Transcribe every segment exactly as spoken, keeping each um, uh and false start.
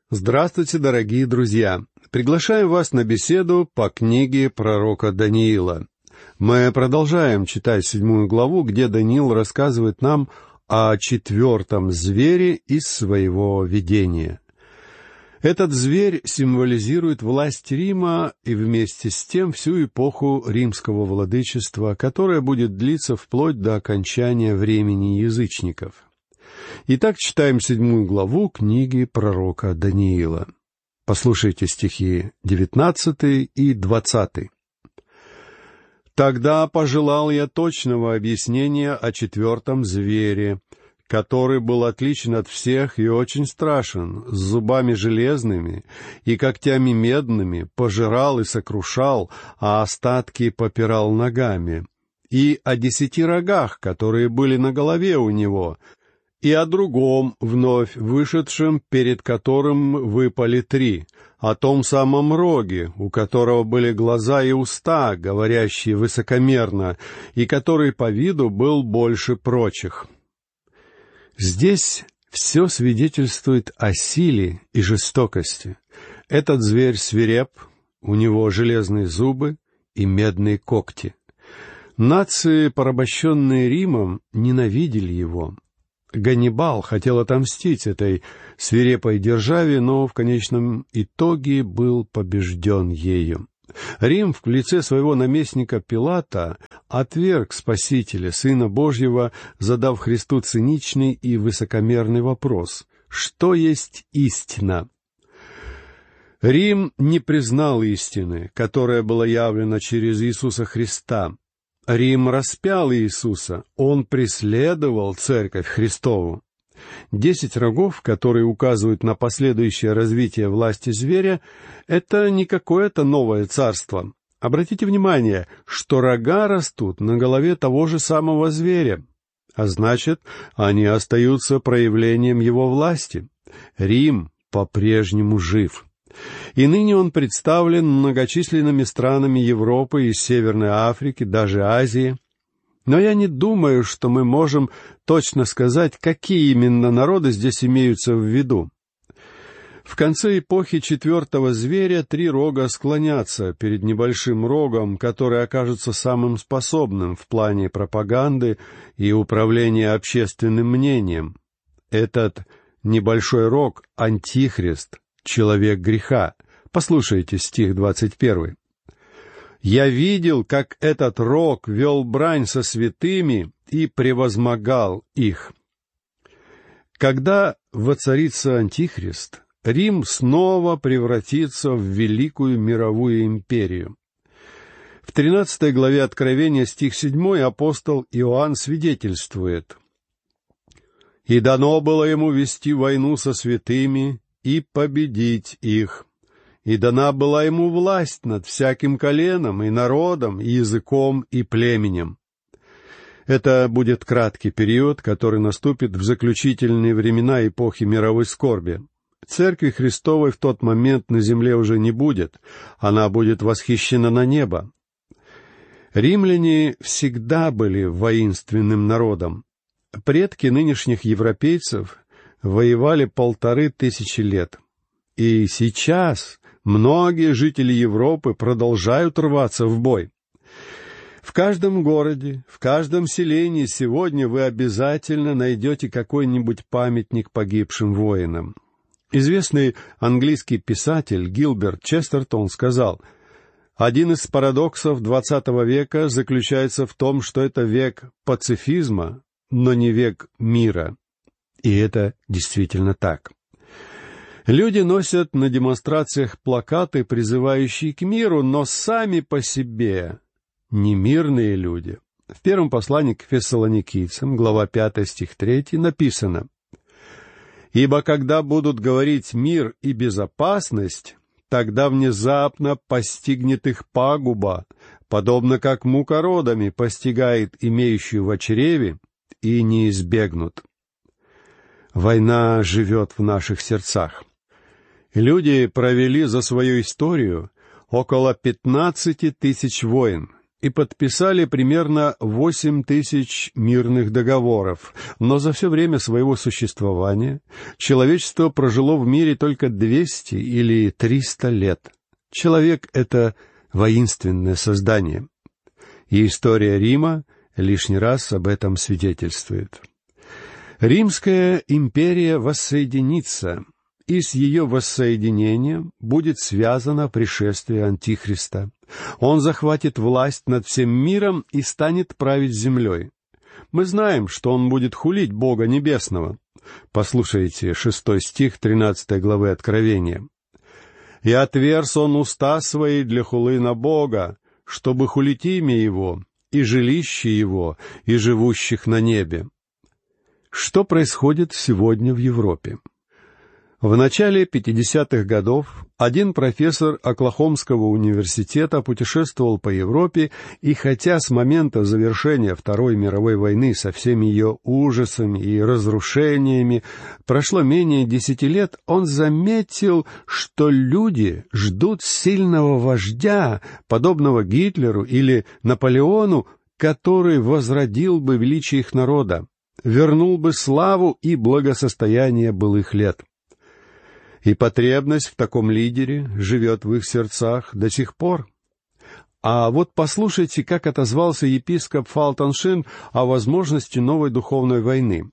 Здравствуйте, дорогие друзья! Приглашаем вас на беседу по книге пророка Даниила. Мы продолжаем читать седьмую главу, где Даниил рассказывает нам о четвертом звере из своего видения. Этот зверь символизирует власть Рима и вместе с тем всю эпоху римского владычества, которая будет длиться вплоть до окончания времени язычников. Итак, читаем седьмую главу книги пророка Даниила. Послушайте стихи девятнадцатый и двадцатый. «Тогда пожелал я точного объяснения о четвертом звере, который был отличен от всех и очень страшен, с зубами железными и когтями медными, пожирал и сокрушал, а остатки попирал ногами, и о десяти рогах, которые были на голове у него, и о другом, вновь вышедшем, перед которым выпали три, о том самом роге, у которого были глаза и уста, говорящие высокомерно, и который по виду был больше прочих». Здесь все свидетельствует о силе и жестокости. Этот зверь свиреп, у него железные зубы и медные когти. Нации, порабощенные Римом, ненавидели его. Ганнибал хотел отомстить этой свирепой державе, но в конечном итоге был побежден ею. Рим в лице своего наместника Пилата отверг Спасителя, Сына Божьего, задав Христу циничный и высокомерный вопрос: «Что есть истина?» Рим не признал истины, которая была явлена через Иисуса Христа. Рим распял Иисуса, он преследовал Церковь Христову. Десять рогов, которые указывают на последующее развитие власти зверя, это не какое-то новое царство. Обратите внимание, что рога растут на голове того же самого зверя, а значит, они остаются проявлением его власти. Рим по-прежнему жив. И ныне он представлен многочисленными странами Европы и Северной Африки, даже Азии. Но я не думаю, что мы можем точно сказать, какие именно народы здесь имеются в виду. В конце эпохи четвертого зверя три рога склонятся перед небольшим рогом, который окажется самым способным в плане пропаганды и управления общественным мнением. Этот небольшой рог — Антихрист, человек греха. Послушайте стих двадцать первый. «Я видел, как этот рог вел брань со святыми и превозмогал их». Когда воцарится Антихрист, Рим снова превратится в великую мировую империю. В тринадцатой главе Откровения, стих седьмой, апостол Иоанн свидетельствует: «И дано было ему вести войну со святыми и победить их. И дана была ему власть над всяким коленом и народом, и языком, и племенем». Это будет краткий период, который наступит в заключительные времена эпохи мировой скорби. Церкви Христовой в тот момент на земле уже не будет, она будет восхищена на небо. Римляне всегда были воинственным народом. Предки нынешних европейцев воевали полторы тысячи лет. И сейчас многие жители Европы продолжают рваться в бой. В каждом городе, в каждом селении сегодня вы обязательно найдете какой-нибудь памятник погибшим воинам. Известный английский писатель Гилберт Честертон сказал: «Один из парадоксов двадцатого века заключается в том, что это век пацифизма, но не век мира». И это действительно так. Люди носят на демонстрациях плакаты, призывающие к миру, но сами по себе не мирные люди. В первом послании к Фессалоникийцам, глава пятая, стих третий, написано: «Ибо когда будут говорить мир и безопасность, тогда внезапно постигнет их пагуба, подобно как мука родами постигает имеющую в чреве, и не избегнут». Война живет в наших сердцах. Люди провели за свою историю около пятнадцати тысяч войн, и подписали примерно восемь тысяч мирных договоров, но за все время своего существования человечество прожило в мире только двести или триста лет. Человек — это воинственное создание. И история Рима лишний раз об этом свидетельствует. Римская империя воссоединится, и с ее воссоединением будет связано пришествие Антихриста. Он захватит власть над всем миром и станет править землей. Мы знаем, что он будет хулить Бога Небесного. Послушайте шестой стих тринадцатой главы Откровения. «И отверз он уста свои для хулы на Бога, чтобы хулить имя Его, и жилище Его, и живущих на небе». Что происходит сегодня в Европе? В начале пятидесятых годов один профессор Оклахомского университета путешествовал по Европе, и хотя с момента завершения Второй мировой войны со всеми ее ужасами и разрушениями прошло менее десяти лет, он заметил, что люди ждут сильного вождя, подобного Гитлеру или Наполеону, который возродил бы величие их народа, вернул бы славу и благосостояние былых лет. И потребность в таком лидере живет в их сердцах до сих пор. А вот послушайте, как отозвался епископ Фалтоншин о возможности новой духовной войны.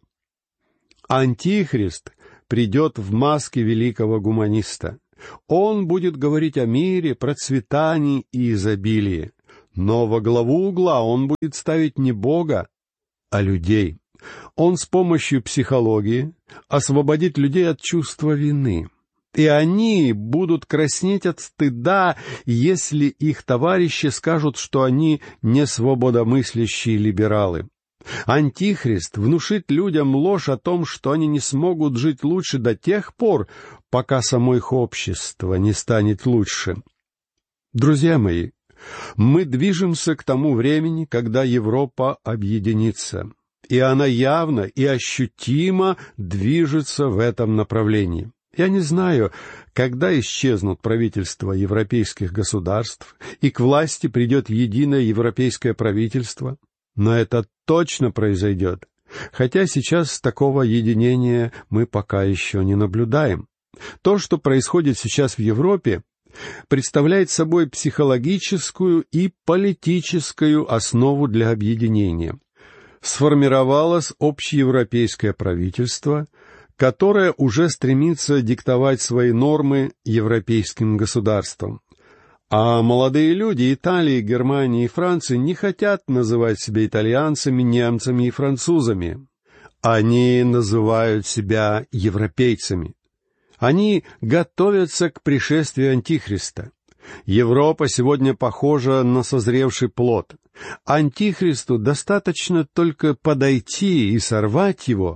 «Антихрист придет в маске великого гуманиста. Он будет говорить о мире, процветании и изобилии. Но во главу угла он будет ставить не Бога, а людей. Он с помощью психологии освободит людей от чувства вины. И они будут краснеть от стыда, если их товарищи скажут, что они не свободомыслящие либералы. Антихрист внушит людям ложь о том, что они не смогут жить лучше до тех пор, пока само их общество не станет лучше. Друзья мои, мы движемся к тому времени, когда Европа объединится, и она явно и ощутимо движется в этом направлении. Я не знаю, когда исчезнут правительства европейских государств, и к власти придет единое европейское правительство, но это точно произойдет, хотя сейчас такого единения мы пока еще не наблюдаем. То, что происходит сейчас в Европе, представляет собой психологическую и политическую основу для объединения. Сформировалось общеевропейское правительство, которое уже стремится диктовать свои нормы европейским государствам. А молодые люди Италии, Германии и Франции не хотят называть себя итальянцами, немцами и французами. Они называют себя европейцами. Они готовятся к пришествию Антихриста. Европа сегодня похожа на созревший плод. Антихристу достаточно только подойти и сорвать его,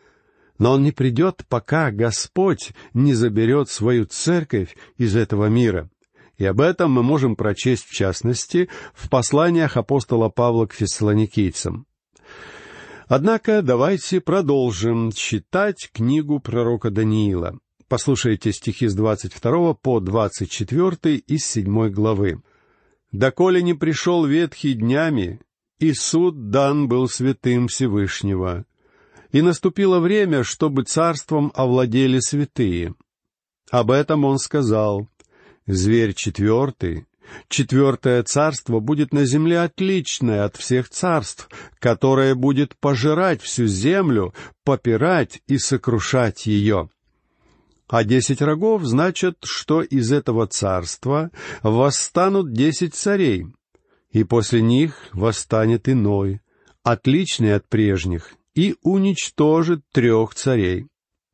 но он не придет, пока Господь не заберет свою церковь из этого мира. И об этом мы можем прочесть, в частности, в посланиях апостола Павла к фессалоникийцам. Однако давайте продолжим читать книгу пророка Даниила. Послушайте стихи с двадцать второго по двадцать четвёртый из седьмой главы. «Доколе не пришел ветхий днями, и суд дан был святым Всевышнего, и наступило время, чтобы царством овладели святые. Об этом он сказал: зверь четвертый, четвертое царство будет на земле отличное от всех царств, которое будет пожирать всю землю, попирать и сокрушать ее. А десять рогов значат, что из этого царства восстанут десять царей, и после них восстанет иной, отличный от прежних, и уничтожит трех царей».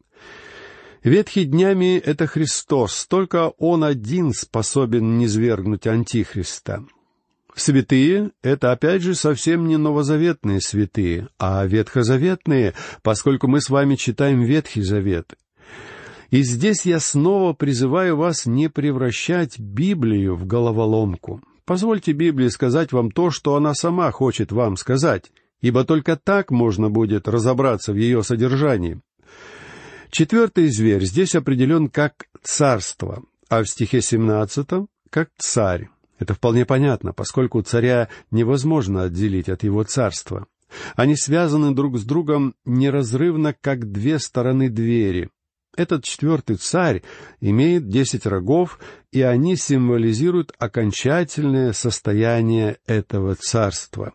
Ветхий днями — это Христос, только Он один способен низвергнуть Антихриста. Святые — это, опять же, совсем не новозаветные святые, а ветхозаветные, поскольку мы с вами читаем Ветхий Завет. И здесь я снова призываю вас не превращать Библию в головоломку. Позвольте Библии сказать вам то, что она сама хочет вам сказать, ибо только так можно будет разобраться в ее содержании. Четвертый зверь здесь определен как царство, а в стихе семнадцатом — как царь. Это вполне понятно, поскольку царя невозможно отделить от его царства. Они связаны друг с другом неразрывно, как две стороны двери. Этот четвертый царь имеет десять рогов, и они символизируют окончательное состояние этого царства.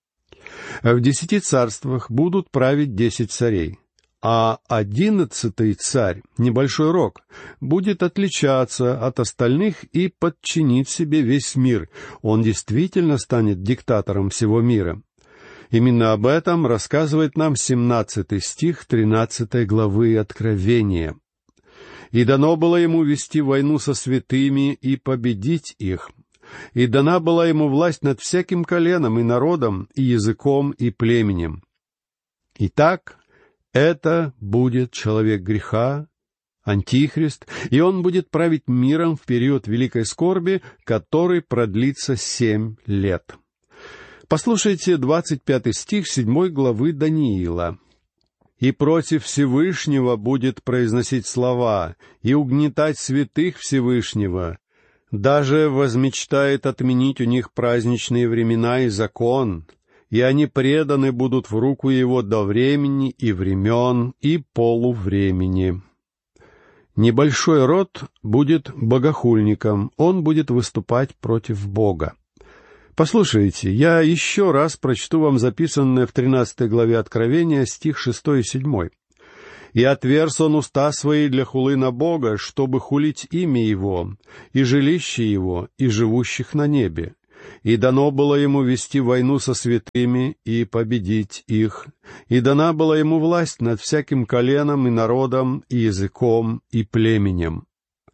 В десяти царствах будут править десять царей, а одиннадцатый царь, небольшой рог, будет отличаться от остальных и подчинит себе весь мир. Он действительно станет диктатором всего мира. Именно об этом рассказывает нам семнадцатый стих тринадцатой главы Откровения. «И дано было ему вести войну со святыми и победить их. И дана была ему власть над всяким коленом и народом, и языком, и племенем. Итак, это будет человек греха, Антихрист, и он будет править миром в период великой скорби, который продлится семь лет». Послушайте двадцать пятый стих седьмой главы Даниила. «И против Всевышнего будет произносить слова, и угнетать святых Всевышнего, даже возмечтает отменить у них праздничные времена и закон, и они преданы будут в руку его до времени и времен и полувремени». Небольшой род будет богохульником, он будет выступать против Бога. Послушайте, я еще раз прочту вам записанное в тринадцатой главе Откровения стих шестой и седьмой. «И отверз он уста свои для хулы на Бога, чтобы хулить имя Его, и жилище Его, и живущих на небе. И дано было ему вести войну со святыми и победить их. И дана была ему власть над всяким коленом и народом, и языком, и племенем».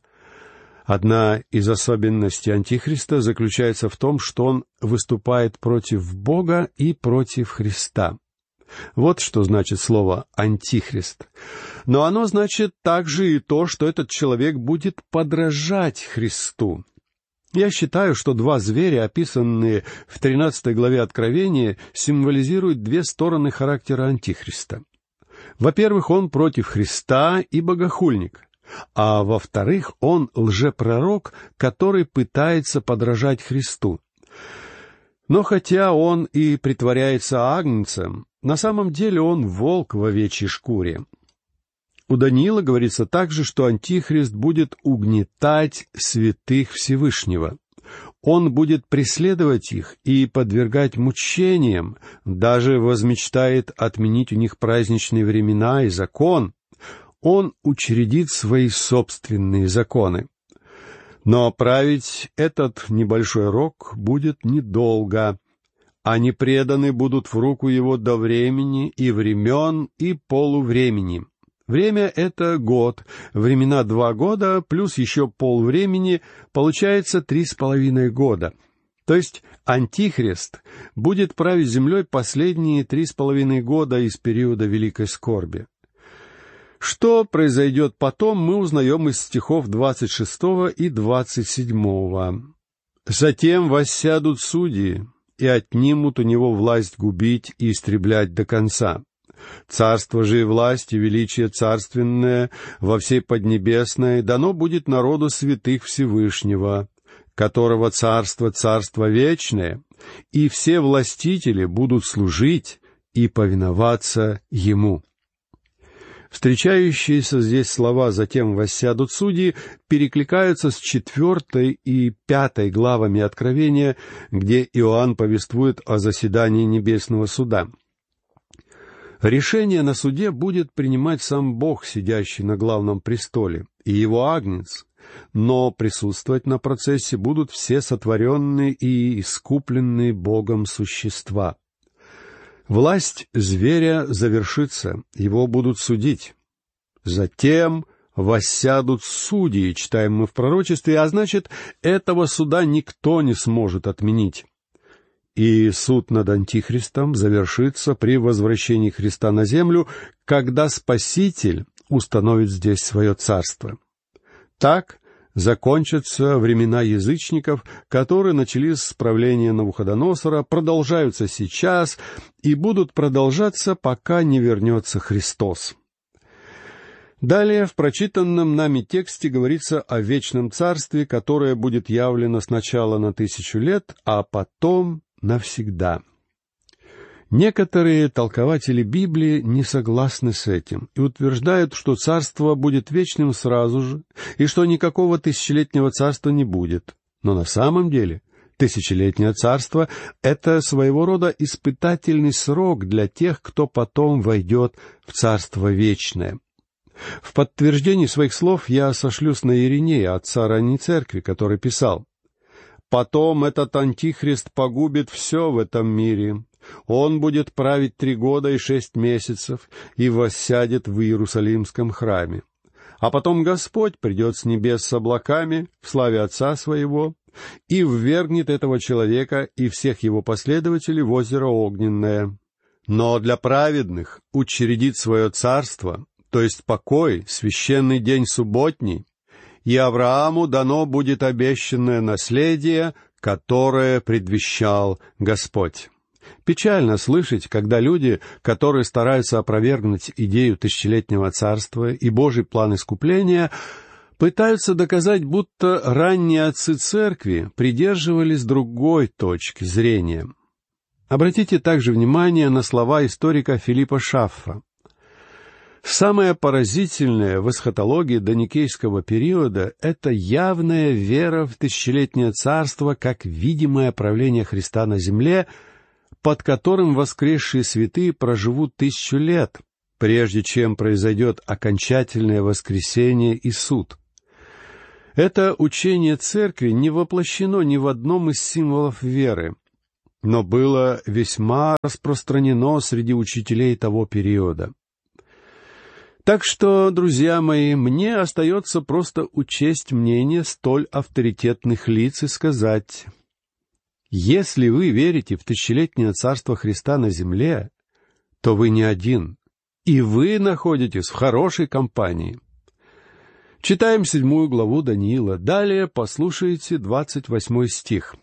Одна из особенностей Антихриста заключается в том, что он выступает против Бога и против Христа. Вот что значит слово «антихрист». Но оно значит также и то, что этот человек будет подражать Христу. Я считаю, что два зверя, описанные в тринадцатой главе Откровения, символизируют две стороны характера Антихриста. Во-первых, он против Христа и богохульник. А во-вторых, он лжепророк, который пытается подражать Христу. Но хотя он и притворяется агнцем, на самом деле он волк в овечьей шкуре. У Даниила говорится также, что Антихрист будет угнетать святых Всевышнего. Он будет преследовать их и подвергать мучениям, даже возмечтает отменить у них праздничные времена и закон. Он учредит свои собственные законы. Но править этот небольшой рог будет недолго. Они преданы будут в руку его до времени и времен и полувремени. Время — это год, времена два года, плюс еще полвремени, получается три с половиной года. То есть Антихрист будет править землей последние три с половиной года из периода великой скорби. Что произойдет потом, мы узнаем из стихов двадцать шестого и двадцать седьмого. «Затем воссядут судьи, и отнимут у него власть губить и истреблять до конца. Царство же и власть, и величие царственное во всей Поднебесной дано будет народу святых Всевышнего, которого царство царство вечное, и все властители будут служить и повиноваться ему». Встречающиеся здесь слова «затем воссядут судьи» перекликаются с четвертой и пятой главами Откровения, где Иоанн повествует о заседании небесного суда. Решение на суде будет принимать сам Бог, сидящий на главном престоле, и его агнец, но присутствовать на процессе будут все сотворенные и искупленные Богом существа. Власть зверя завершится, его будут судить. Затем воссядут судьи, читаем мы в пророчестве, а значит, этого суда никто не сможет отменить. И суд над Антихристом завершится при возвращении Христа на землю, когда Спаситель установит здесь свое царство. Так закончатся времена язычников, которые начались с правления Навуходоносора, продолжаются сейчас и будут продолжаться, пока не вернется Христос. Далее в прочитанном нами тексте говорится о вечном царстве, которое будет явлено сначала на тысячу лет, а потом навсегда. Некоторые толкователи Библии не согласны с этим и утверждают, что царство будет вечным сразу же, и что никакого тысячелетнего царства не будет. Но на самом деле тысячелетнее царство — это своего рода испытательный срок для тех, кто потом войдет в царство вечное. В подтверждении своих слов я сошлюсь на Иринея, отца ранней церкви, который писал: «Потом этот антихрист погубит все в этом мире. Он будет править три года и шесть месяцев и воссядет в Иерусалимском храме. А потом Господь придет с небес с облаками в славе Отца Своего и ввергнет этого человека и всех его последователей в озеро огненное. Но для праведных учредит свое царство, то есть покой, священный день субботний, и Аврааму дано будет обещанное наследие, которое предвещал Господь». Печально слышать, когда люди, которые стараются опровергнуть идею тысячелетнего царства и Божий план искупления, пытаются доказать, будто ранние отцы церкви придерживались другой точки зрения. Обратите также внимание на слова историка Филиппа Шаффа. Самое поразительное в эсхатологии доникейского периода — это явная вера в тысячелетнее царство как видимое правление Христа на земле, под которым воскресшие святые проживут тысячу лет, прежде чем произойдет окончательное воскресение и суд. Это учение церкви не воплощено ни в одном из символов веры, но было весьма распространено среди учителей того периода. Так что, друзья мои, мне остается просто учесть мнение столь авторитетных лиц и сказать: если вы верите в тысячелетнее царство Христа на земле, то вы не один, и вы находитесь в хорошей компании. Читаем седьмую главу Даниила. Далее послушайте двадцать восьмой стих.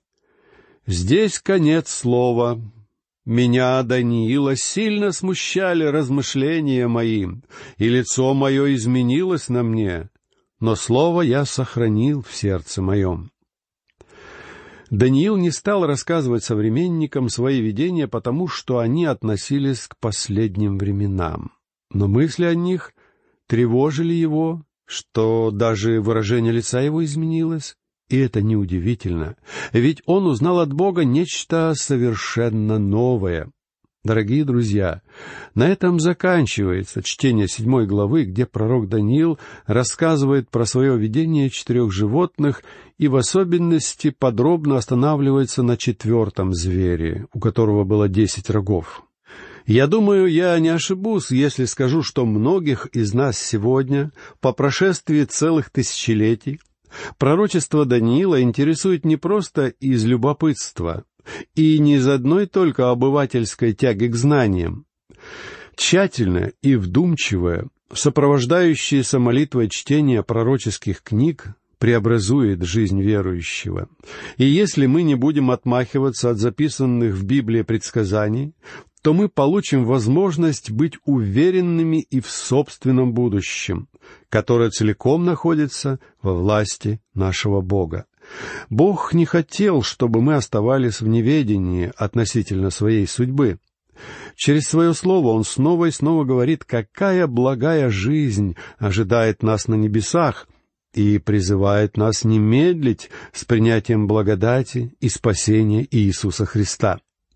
«Здесь конец слова. Меня, Даниила, сильно смущали размышления мои, и лицо мое изменилось на мне, но слово я сохранил в сердце моем». Даниил не стал рассказывать современникам свои видения, потому что они относились к последним временам. Но мысли о них тревожили его, что даже выражение лица его изменилось. И это неудивительно, ведь он узнал от Бога нечто совершенно новое. Дорогие друзья, на этом заканчивается чтение седьмой главы, где пророк Даниил рассказывает про свое видение четырех животных и в особенности подробно останавливается на четвертом звере, у которого было десять рогов. Я думаю, я не ошибусь, если скажу, что многих из нас сегодня, по прошествии целых тысячелетий, пророчество Даниила интересует не просто из любопытства и не из одной только обывательской тяги к знаниям. Тщательное и вдумчивое, сопровождающееся молитвой чтение пророческих книг преобразует жизнь верующего. И если мы не будем отмахиваться от записанных в Библии предсказаний, то мы получим возможность быть уверенными и в собственном будущем, которое целиком находится во власти нашего Бога. Бог не хотел, чтобы мы оставались в неведении относительно своей судьбы. Через свое слово Он снова и снова говорит, какая благая жизнь ожидает нас на небесах, и призывает нас не медлить с принятием благодати и спасения Иисуса Христа.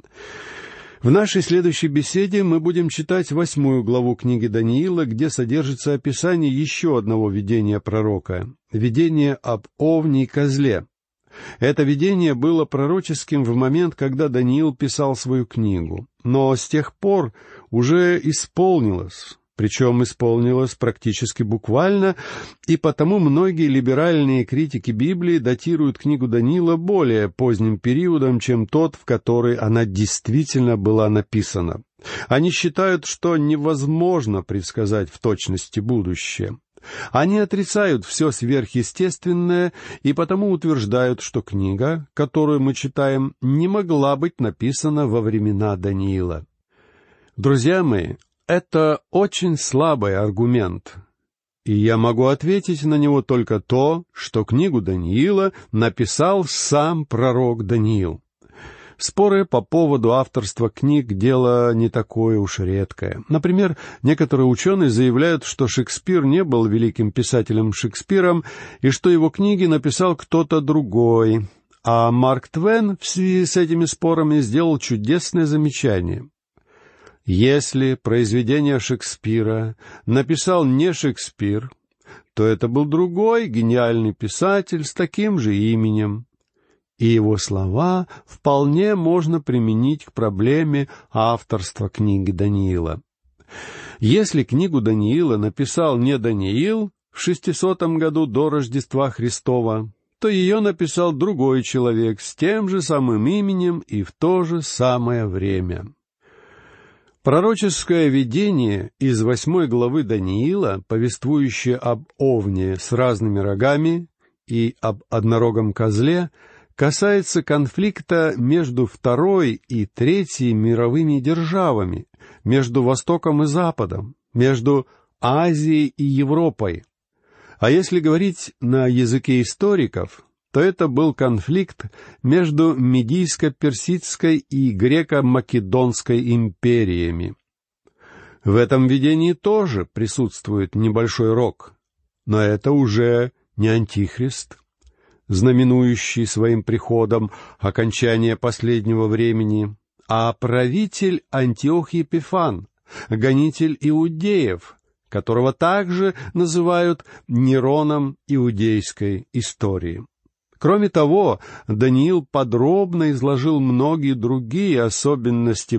В нашей следующей беседе мы будем читать восьмую главу книги Даниила, где содержится описание еще одного видения пророка — видение об овне и козле. Это видение было пророческим в момент, когда Даниил писал свою книгу, но с тех пор уже исполнилось, причем исполнилось практически буквально, и потому многие либеральные критики Библии датируют книгу Даниила более поздним периодом, чем тот, в который она действительно была написана. Они считают, что невозможно предсказать в точности будущее. Они отрицают все сверхъестественное и потому утверждают, что книга, которую мы читаем, не могла быть написана во времена Даниила. Друзья мои, это очень слабый аргумент, И я могу ответить на него только то, что книгу Даниила написал сам пророк Даниил. Споры по поводу авторства книг — дело не такое уж редкое. Например, некоторые ученые заявляют, что Шекспир не был великим писателем Шекспиром и что его книги написал кто-то другой. А Марк Твен в связи с этими спорами сделал чудесное замечание. Если произведение Шекспира написал не Шекспир, то это был другой гениальный писатель с таким же именем. И его слова вполне можно применить к проблеме авторства книги Даниила. Если книгу Даниила написал не Даниил в шестисотом году до Рождества Христова, то ее написал другой человек с тем же самым именем и в то же самое время. Пророческое видение из восьмой главы Даниила, повествующее об овне с разными рогами и об однорогом козле, касается конфликта между второй и третьей мировыми державами, между Востоком и Западом, между Азией и Европой. А если говорить на языке историков, то это был конфликт между Медийско-Персидской и Греко-Македонской империями. В этом видении тоже присутствует небольшой рог, но это уже не Антихрист, знаменующий своим приходом окончание последнего времени, а правитель Антиох Епифан, гонитель иудеев, которого также называют Нероном иудейской истории. Кроме того, Даниил подробно изложил многие другие особенности